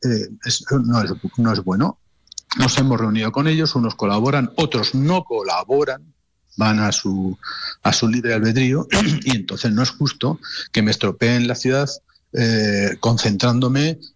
no es bueno. Nos hemos reunido con ellos, unos colaboran, otros no colaboran, van a su libre albedrío, y entonces no es justo que me estropeen la ciudad concentrándome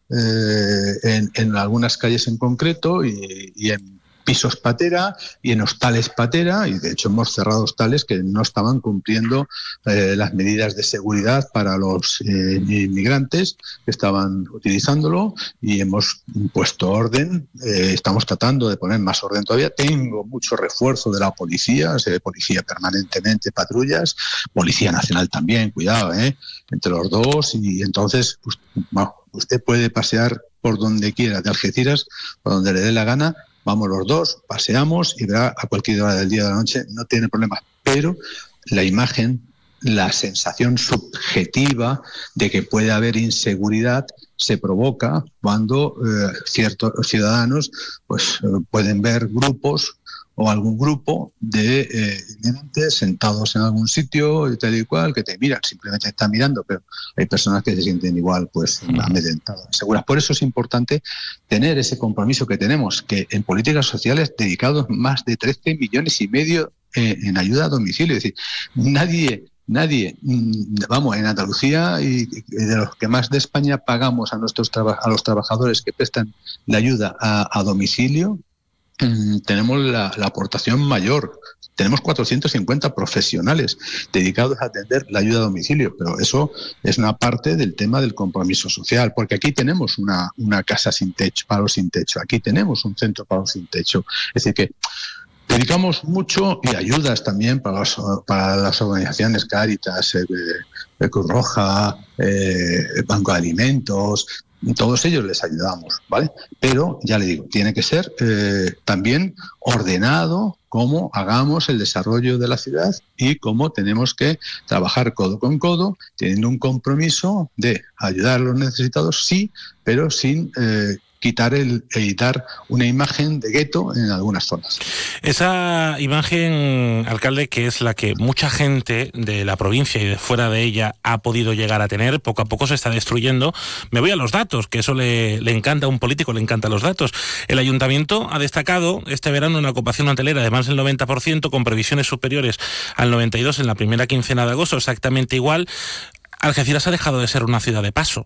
en algunas calles en concreto y en pisos patera y en hostales patera, y de hecho hemos cerrado hostales que no estaban cumpliendo las medidas de seguridad para los inmigrantes que estaban utilizándolo, y hemos puesto orden. Estamos tratando de poner más orden todavía. Tengo mucho refuerzo de la policía, se ve policía permanentemente, patrullas, Policía Nacional también, cuidado, entre los dos, y entonces usted puede pasear por donde quiera de Algeciras, por donde le dé la gana. Vamos los dos, paseamos y verá a cualquier hora del día o de la noche, no tiene problema. Pero la imagen, la sensación subjetiva de que puede haber inseguridad se provoca cuando ciertos ciudadanos pueden ver grupos o algún grupo de inmigrantes sentados en algún sitio y tal y cual, que te miran, simplemente están mirando, pero hay personas que se sienten igual, amedrentadas, seguras. Por eso es importante tener ese compromiso que tenemos, que en políticas sociales dedicados más de 13 millones y medio en ayuda a domicilio. Es decir, nadie, en Andalucía, y de los que más de España pagamos a los trabajadores que prestan la ayuda a domicilio, tenemos la aportación mayor. Tenemos 450 profesionales dedicados a atender la ayuda a domicilio, pero eso es una parte del tema del compromiso social, porque aquí tenemos una casa sin techo, para los sin techo, aquí tenemos un centro para los sin techo. Es decir, que dedicamos mucho, y ayudas también para las organizaciones Cáritas, Cruz Roja, Banco de Alimentos. Todos ellos les ayudamos, ¿vale? Pero, ya le digo, tiene que ser también ordenado cómo hagamos el desarrollo de la ciudad y cómo tenemos que trabajar codo con codo, teniendo un compromiso de ayudar a los necesitados, sí, pero sin editar una imagen de gueto en algunas zonas. Esa imagen, alcalde, que es la que mucha gente de la provincia y de fuera de ella ha podido llegar a tener, poco a poco se está destruyendo. Me voy a los datos, que eso le encanta a un político, le encantan los datos. El ayuntamiento ha destacado este verano una ocupación hotelera de más del 90%, con previsiones superiores al 92% en la primera quincena de agosto, exactamente igual. Algeciras ha dejado de ser una ciudad de paso.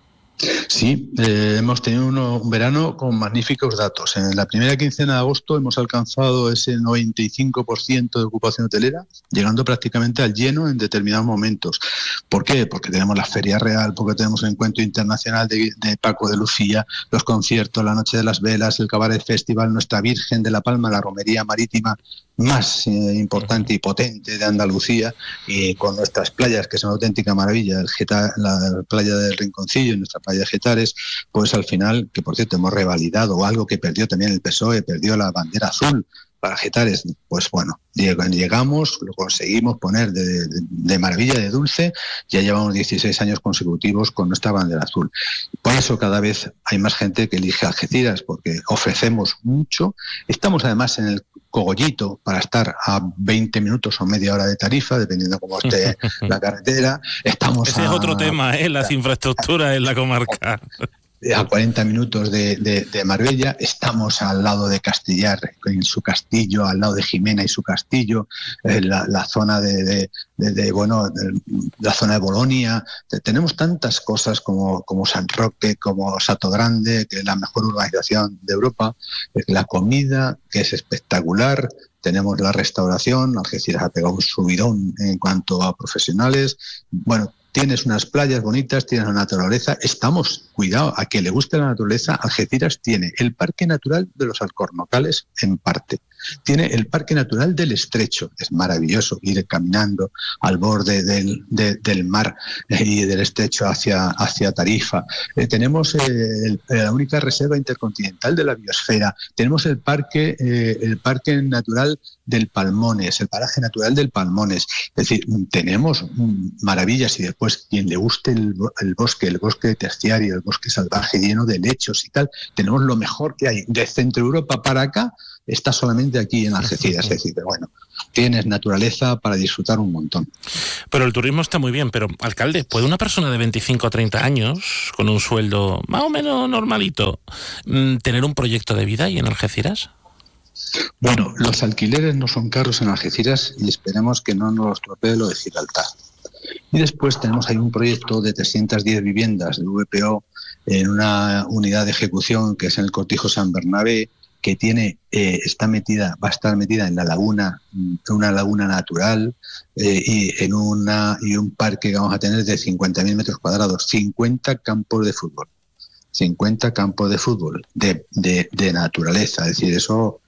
Sí, hemos tenido un verano con magníficos datos. En la primera quincena de agosto hemos alcanzado ese 95% de ocupación hotelera, llegando prácticamente al lleno en determinados momentos. ¿Por qué? Porque tenemos la Feria Real, porque tenemos el Encuentro Internacional de Paco de Lucía, los conciertos, la Noche de las Velas, el Cabaret Festival, Nuestra Virgen de la Palma, la romería marítima más importante y potente de Andalucía, y con nuestras playas, que son una auténtica maravilla, la playa del Rinconcillo y nuestra playa de Getares, pues al final, que por cierto hemos revalidado algo que perdió también el PSOE, perdió la bandera azul para Getares. Pues bueno, llegamos, lo conseguimos poner de maravilla, de dulce. Ya llevamos 16 años consecutivos con nuestra bandera azul. Por eso cada vez hay más gente que elige Algeciras, porque ofrecemos mucho. Estamos además en el cogollito para estar a 20 minutos o media hora de Tarifa, dependiendo cómo esté la carretera. Ese es otro tema, las infraestructuras en la comarca. A 40 minutos de Marbella. Estamos al lado de Castellar en su castillo, al lado de Jimena y su castillo, la zona la zona de Bolonia. Tenemos tantas cosas como San Roque, como Sotogrande, que es la mejor urbanización de Europa. La comida, que es espectacular. Tenemos la restauración. Algeciras ha pegado un subidón en cuanto a profesionales. Bueno, tienes unas playas bonitas, tienes una naturaleza. Cuidado, a quien le guste la naturaleza, Algeciras tiene el Parque Natural de los Alcornocales en parte. Tiene el Parque Natural del Estrecho. Es maravilloso ir caminando al borde del mar y del estrecho hacia Tarifa. Tenemos la única reserva intercontinental de la biosfera. Tenemos el Parque Natural del Palmones, el Paraje Natural del Palmones. Es decir, tenemos maravillas, y después quien le guste el bosque terciario, el bosque salvaje lleno de lechos y tal, tenemos lo mejor que hay. De Centro Europa para acá está solamente aquí en Algeciras. Es decir, pero bueno, tienes naturaleza para disfrutar un montón. Pero el turismo está muy bien, pero alcalde, ¿puede una persona de 25 o 30 años, con un sueldo más o menos normalito, tener un proyecto de vida ahí en Algeciras? Bueno, los alquileres no son caros en Algeciras y esperemos que no nos estropee lo de Gibraltar. Y después tenemos ahí un proyecto de 310 viviendas de VPO en una unidad de ejecución que es en el Cortijo San Bernabé, que va a estar metida en la laguna, en una laguna natural y un parque que vamos a tener de 50.000 metros cuadrados, 50 campos de fútbol. 50 campos de fútbol de naturaleza, es decir, eso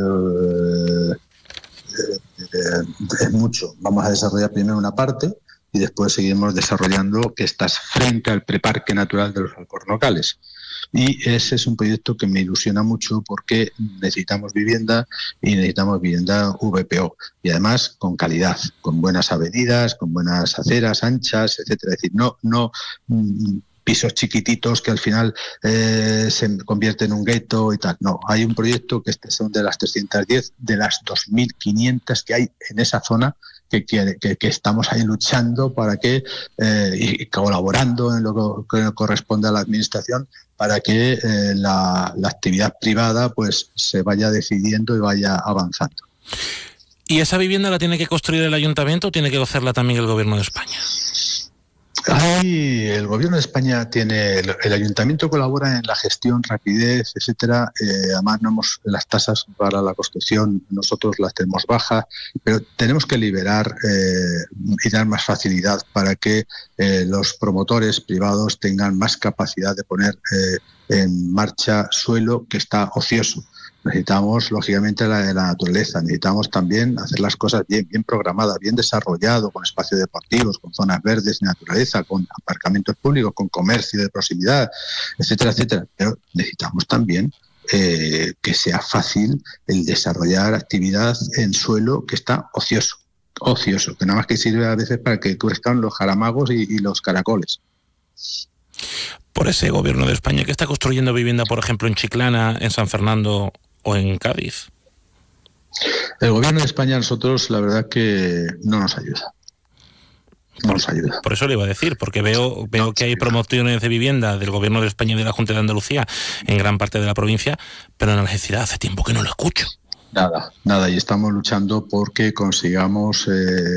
es mucho. Vamos a desarrollar primero una parte y después seguiremos desarrollando que estás frente al preparque natural de los Alcornocales. Y ese es un proyecto que me ilusiona mucho porque necesitamos vivienda y necesitamos vivienda VPO. Y además con calidad, con buenas avenidas, con buenas aceras anchas, etcétera. Es decir, no pisos chiquititos que al final se convierten en un gueto y tal. No, hay un proyecto que son de las 310, de las 2.500 que hay en esa zona, que estamos ahí luchando para que, y colaborando en lo que corresponde a la administración, para que la actividad privada pues se vaya decidiendo y vaya avanzando. ¿Y esa vivienda la tiene que construir el ayuntamiento o tiene que hacerla también el gobierno de España? El gobierno de España el ayuntamiento colabora en la gestión, rapidez, etcétera. Además, las tasas para la construcción nosotros las tenemos bajas, pero tenemos que liberar y dar más facilidad para que los promotores privados tengan más capacidad de poner en marcha suelo que está ocioso. Necesitamos, lógicamente, la naturaleza. Necesitamos también hacer las cosas bien programadas, bien desarrollado, con espacios deportivos, con zonas verdes y naturaleza, con aparcamientos públicos, con comercio de proximidad, etcétera, etcétera. Pero necesitamos también que sea fácil el desarrollar actividad en suelo que está ocioso, que nada más que sirve a veces para que crezcan los jaramagos y los caracoles. Por ese gobierno de España que está construyendo vivienda, por ejemplo, en Chiclana, en San Fernando o en Cádiz. El gobierno de España a nosotros la verdad que no nos ayuda. No nos ayuda. Por eso le iba a decir, porque veo que hay promociones de vivienda del gobierno de España y de la Junta de Andalucía en gran parte de la provincia, pero en Algeciras hace tiempo que no lo escucho. Nada, y estamos luchando porque consigamos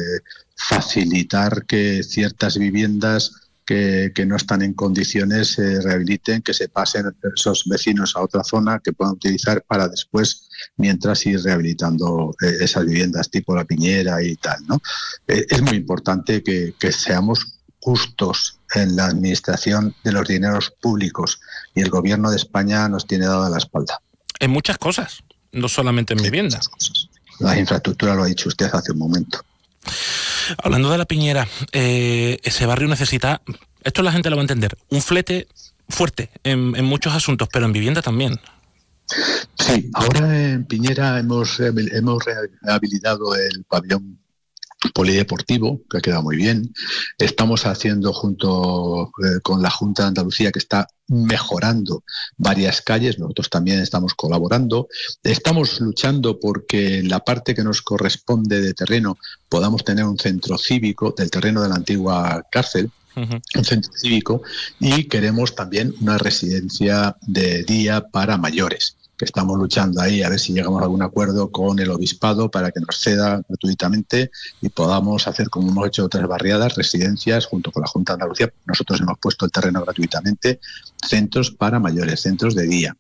facilitar que ciertas viviendas que no están en condiciones se rehabiliten, que se pasen esos vecinos a otra zona que puedan utilizar para después, mientras ir rehabilitando esas viviendas tipo La Piñera y tal, ¿no? Es muy importante que seamos justos en la administración de los dineros públicos y el gobierno de España nos tiene dada la espalda. En muchas cosas, no solamente en vivienda. La infraestructura lo ha dicho usted hace un momento. Hablando de La Piñera, ese barrio necesita, esto la gente lo va a entender, un flete fuerte en muchos asuntos, pero en vivienda también. Sí, ahora en Piñera hemos rehabilitado el pabellón polideportivo, que ha quedado muy bien. Estamos haciendo junto con la Junta de Andalucía, que está mejorando varias calles, nosotros también estamos colaborando. Estamos luchando porque en la parte que nos corresponde de terreno podamos tener un centro cívico del terreno de la antigua cárcel, un centro cívico, y queremos también una residencia de día para mayores, que estamos luchando ahí a ver si llegamos a algún acuerdo con el obispado para que nos ceda gratuitamente y podamos hacer, como hemos hecho otras barriadas, residencias junto con la Junta de Andalucía. Nosotros hemos puesto el terreno gratuitamente, centros para mayores, centros de día.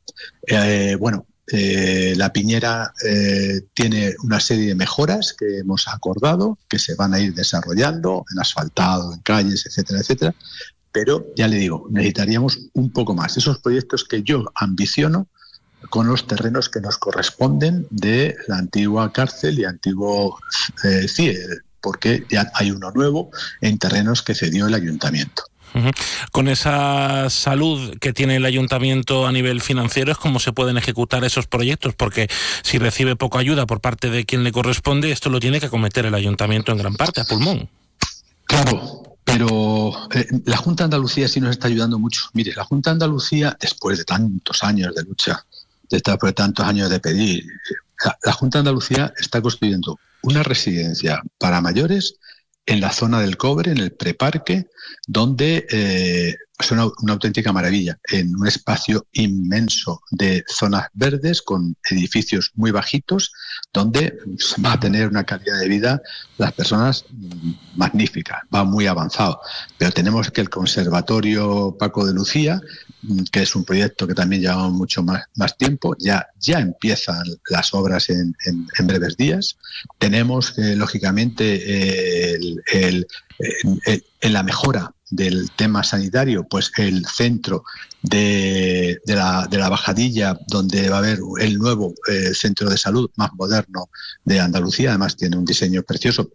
La Piñera tiene una serie de mejoras que hemos acordado, que se van a ir desarrollando en asfaltado, en calles, etcétera, etcétera. Pero ya le digo, necesitaríamos un poco más. Esos proyectos que yo ambiciono con los terrenos que nos corresponden de la antigua cárcel y antiguo CIE, porque ya hay uno nuevo en terrenos que cedió el ayuntamiento. Con esa salud que tiene el ayuntamiento a nivel financiero, ¿es cómo se pueden ejecutar esos proyectos? Porque si recibe poca ayuda por parte de quien le corresponde, esto lo tiene que acometer el ayuntamiento en gran parte, a pulmón. Claro, pero la Junta de Andalucía sí nos está ayudando mucho. Mire, la Junta de Andalucía, después de tantos años de lucha, después de tantos años de pedir, la Junta de Andalucía está construyendo una residencia para mayores en la zona del Cobre, en el Preparque, donde es una auténtica maravilla, en un espacio inmenso de zonas verdes con edificios muy bajitos, donde va a tener una calidad de vida las personas magnífica, va muy avanzado. Pero tenemos que el Conservatorio Paco de Lucía, que es un proyecto que también lleva mucho más tiempo, ya empiezan las obras en breves días. Tenemos, lógicamente, en la mejora del tema sanitario, pues el centro de la Bajadilla, donde va a haber el nuevo centro de salud más moderno de Andalucía. Además tiene un diseño precioso,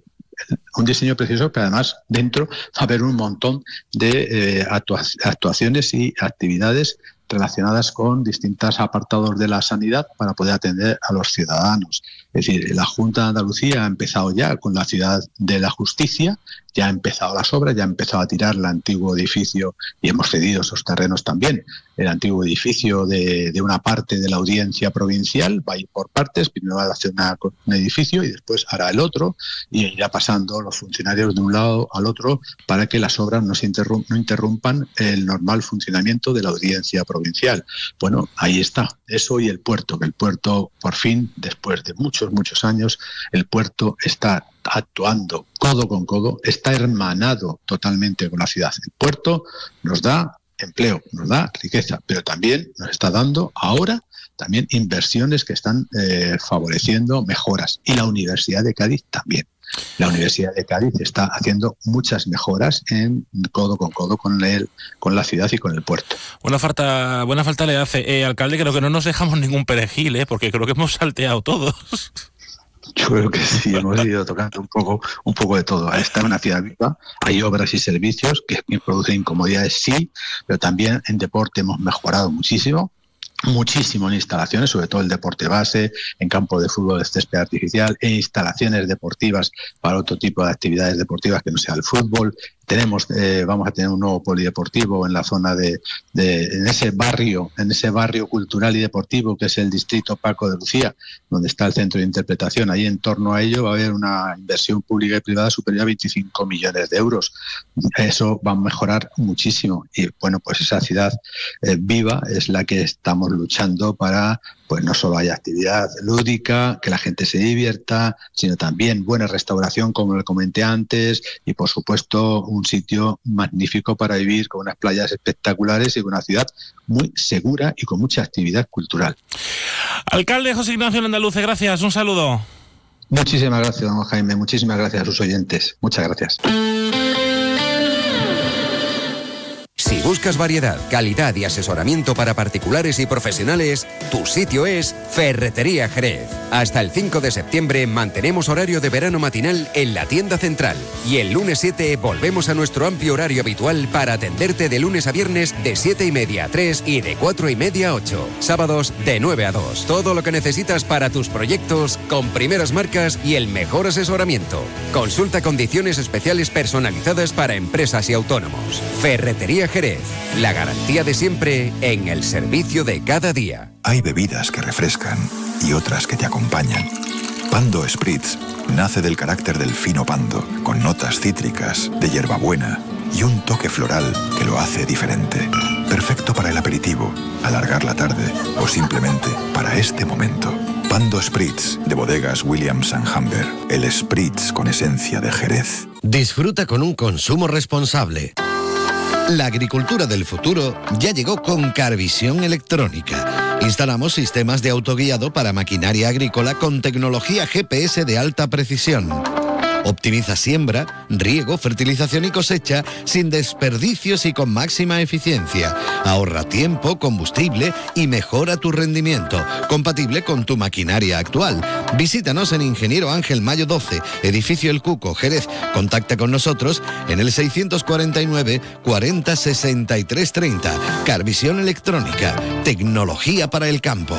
que además dentro va a haber un montón de actuaciones y actividades relacionadas con distintos apartados de la sanidad para poder atender a los ciudadanos. Es decir, la Junta de Andalucía ha empezado ya con la Ciudad de la Justicia, ya ha empezado las obras, ya ha empezado a tirar el antiguo edificio y hemos cedido esos terrenos también. El antiguo edificio de una parte de la Audiencia Provincial va a ir por partes, primero va a hacer un edificio y después hará el otro y irá pasando los funcionarios de un lado al otro para que las obras no interrumpan el normal funcionamiento de la Audiencia Provincial. Bueno, ahí está, eso y el puerto, que el puerto por fin, después de muchos años, el puerto está actuando codo con codo, está hermanado totalmente con la ciudad. El puerto nos da empleo, nos da riqueza, pero también nos está dando ahora también inversiones que están favoreciendo mejoras. Y la Universidad de Cádiz también. La Universidad de Cádiz está haciendo muchas mejoras en codo con codo con la ciudad y con el puerto. Buena falta le hace. Alcalde, creo que no nos dejamos ningún perejil, porque creo que hemos salteado todos. Yo creo que sí, hemos ido tocando un poco de todo. Esta es una ciudad viva, hay obras y servicios que producen incomodidades, sí, pero también en deporte hemos mejorado muchísimo en instalaciones, sobre todo el deporte base, en campo de fútbol de césped artificial, e instalaciones deportivas para otro tipo de actividades deportivas que no sea el fútbol. Vamos a tener un nuevo polideportivo en la zona en ese barrio cultural y deportivo que es el distrito Paco de Lucía, donde está el centro de interpretación. Ahí en torno a ello va a haber una inversión pública y privada superior a 25 millones de euros. Eso va a mejorar muchísimo y bueno, pues esa ciudad viva es la que estamos luchando para, pues no solo haya actividad lúdica, que la gente se divierta, sino también buena restauración, como le comenté antes, y por supuesto un sitio magnífico para vivir, con unas playas espectaculares y con una ciudad muy segura y con mucha actividad cultural. Alcalde José Ignacio Andaluce, gracias, un saludo. Muchísimas gracias, don Jaime, muchísimas gracias a sus oyentes, muchas gracias. Si buscas variedad, calidad y asesoramiento para particulares y profesionales, tu sitio es Ferretería Jerez. Hasta el 5 de septiembre mantenemos horario de verano matinal en la tienda central. Y el lunes 7 volvemos a nuestro amplio horario habitual para atenderte de lunes a viernes de 7:30 a 3 y de 4:30 a 8. Sábados de 9 a 2. Todo lo que necesitas para tus proyectos con primeras marcas y el mejor asesoramiento. Consulta condiciones especiales personalizadas para empresas y autónomos. Ferretería Jerez, la garantía de siempre en el servicio de cada día. Hay bebidas que refrescan y otras que te acompañan. Pando Spritz nace del carácter del fino pando, con notas cítricas, de hierbabuena y un toque floral que lo hace diferente. Perfecto para el aperitivo, alargar la tarde o simplemente para este momento. Pando Spritz, de bodegas Williams & Humber. El Spritz con esencia de Jerez. Disfruta con un consumo responsable. La agricultura del futuro ya llegó con Carvisión Electrónica. Instalamos sistemas de autoguiado para maquinaria agrícola con tecnología GPS de alta precisión. Optimiza siembra, riego, fertilización y cosecha sin desperdicios y con máxima eficiencia. Ahorra tiempo, combustible y mejora tu rendimiento, compatible con tu maquinaria actual. Visítanos en Ingeniero Ángel Mayo 12, Edificio El Cuco, Jerez. Contacta con nosotros en el 649 40 63 30. Carvisión Electrónica, tecnología para el campo.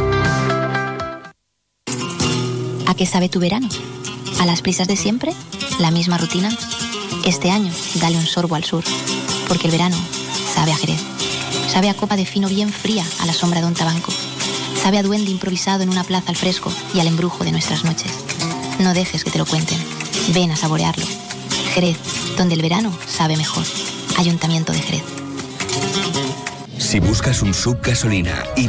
¿A qué sabe tu verano? ¿A las prisas de siempre? ¿La misma rutina? Este año, dale un sorbo al sur, porque el verano sabe a Jerez. Sabe a copa de fino bien fría a la sombra de un tabanco. Sabe a duende improvisado en una plaza al fresco y al embrujo de nuestras noches. No dejes que te lo cuenten. Ven a saborearlo. Jerez, donde el verano sabe mejor. Ayuntamiento de Jerez. Si buscas un sub gasolina híbrido